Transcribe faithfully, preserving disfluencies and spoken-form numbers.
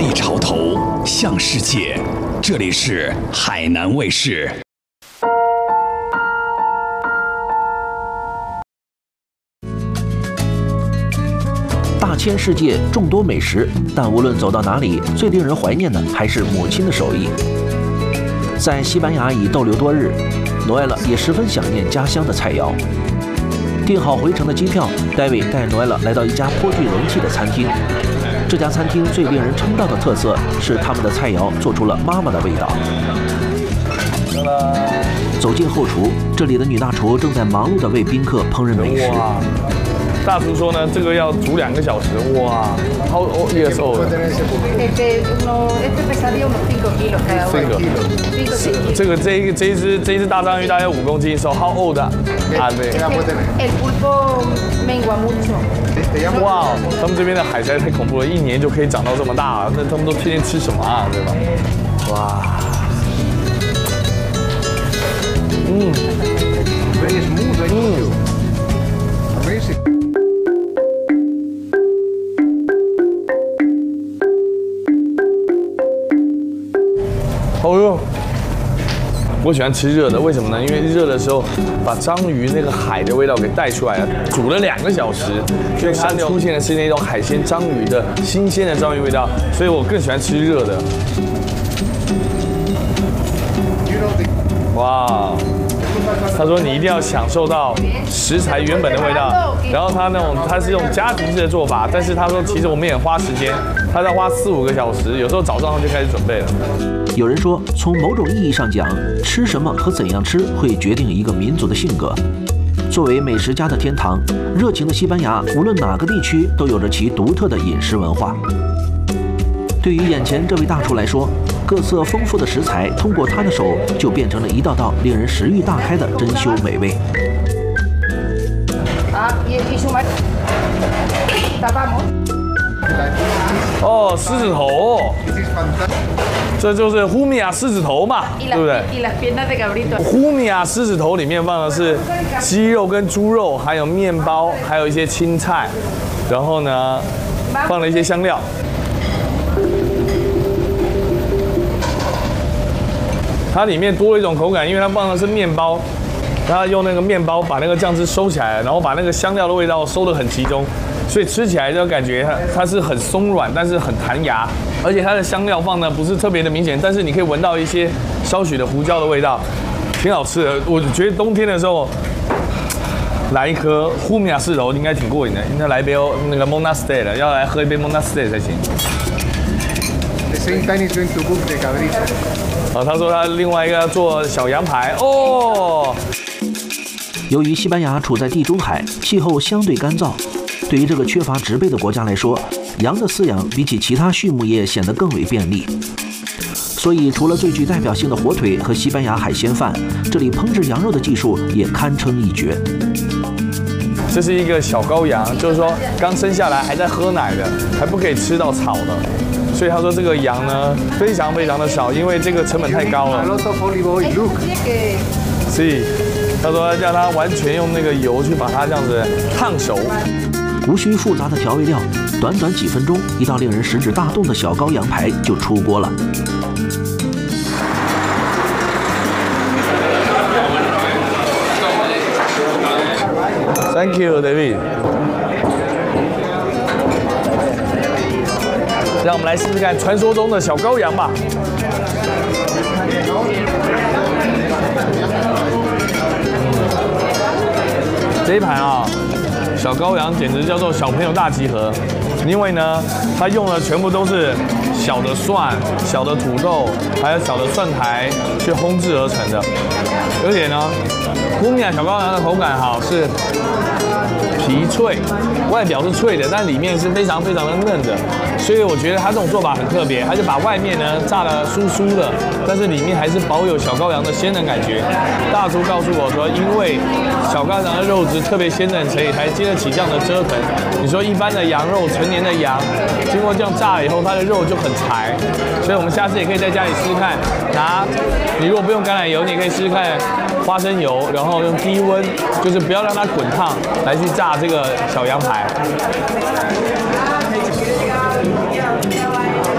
立潮头，向世界。这里是海南卫视。 大千世界，众多美食，但无论走到哪里，最令人怀念的还是母亲的手艺。在西班牙已逗留多日，诺埃拉也十分想念家乡的菜肴。订好回程的机票，戴维带诺埃拉来到一家颇具人气的餐厅。这家餐厅最令人称道的特色是他们的菜肴做出了妈妈的味道。走进后厨，这里的女大厨正在忙碌地为宾客烹饪美食。 大厨说呢，这个要煮两个小时，哇，好哦 ，yes old。这个这一这一只这一只大章鱼大概五公斤 ，so how old 啊？对。哇，他们这边的海实在太恐怖了，一年就可以长到这么大，那他们都天天吃什么啊？对吧？哇，嗯，嗯。好热！我喜欢吃热的，为什么呢？因为热的时候把章鱼那个海的味道给带出来了。煮了两个小时，所以它出现的是那种海鲜章鱼的新鲜的章鱼味道，所以我更喜欢吃热的。哇！他说你一定要享受到食材原本的味道，然后他那种他是用家庭式的做法，但是他说其实我们也花时间，他在花四五个小时，有时候早上就开始准备了。 有人说，从某种意义上讲，吃什么和怎样吃会决定一个民族的性格。作为美食家的天堂，热情的西班牙无论哪个地区都有着其独特的饮食文化。对于眼前这位大厨来说，各色丰富的食材通过他的手就变成了一道道令人食欲大开的珍馐美味。 哦，狮子头，这就是呼米亚狮子头嘛，对不对？呼米亚狮子头里面放的是鸡肉跟猪肉，还有面包，还有一些青菜，然后呢，放了一些香料。它里面多了一种口感，因为它放的是面包，它用那个面包把那个酱汁收起来，然后把那个香料的味道收得很集中，所以吃起来就感觉它它是很松软，但是很弹牙，而且它的香料放的不是特别的明显，但是你可以闻到一些少许的胡椒的味道，挺好吃的。我觉得冬天的时候来一颗呼米亚狮头应该挺过瘾的，应该来一杯那个 Mona Stay 的，要来喝一杯 Mona Stay 才行。啊，他说他另外一个要做小羊排哦。 由于西班牙处在地中海，气候相对干燥，对于这个缺乏植被的国家来说，羊的饲养比起其他畜牧业显得更为便利。所以，除了最具代表性的火腿和西班牙海鲜饭，这里烹制羊肉的技术也堪称一绝。 这是一个小羔羊，就是说刚生下来还在喝奶的，还不可以吃到草的。所以他说这个羊呢非常非常的少，因为这个成本太高了。所以他说要它完全用那个油去把它这样子烫熟。 无需复杂的调味料，短短几分钟，一道令人食指大动的小羔羊排就出锅了。 Thank you, David. 让我们来试试看传说中的小羔羊吧。这一盘啊，小羔羊简直叫做小朋友大集合，因为呢，它用的全部都是小的蒜、小的土豆，还有小的蒜苔去烘制而成的。而且呢，呼米亚小羔羊的口感好是皮脆，外表是脆的，但里面是非常非常的嫩的。所以我觉得它这种做法很特别，它就把外面呢炸得酥酥的，但是里面还是保有小羔羊的鲜嫩感觉。大厨告诉我说，因为小羔羊的肉质特别鲜嫩，所以才经得起这样的折腾。你说一般的羊肉，成年的羊，经过这样炸以后，它的肉就很柴。所以我们下次也可以在家里试试看，拿你如果不用橄榄油，你也可以试试看花生油，然后用低温，就是不要让它滚烫，来去炸这个小羊排。